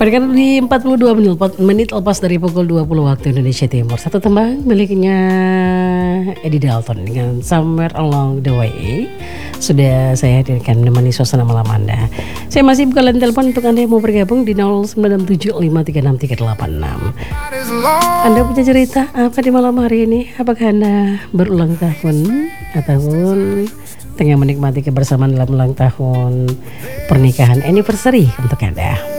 Pada di 42 menit lepas dari pukul 20 waktu Indonesia Timur. Satu tembang miliknya Eddie Dalton dengan Somewhere Along the Way sudah saya hadirkan menemani suasana malam Anda. Saya masih buka line telepon untuk Anda yang mau bergabung di 0967536386. Anda punya cerita apa di malam hari ini? Apakah Anda berulang tahun ataupun tengah menikmati kebersamaan dalam ulang tahun pernikahan anniversary untuk Anda?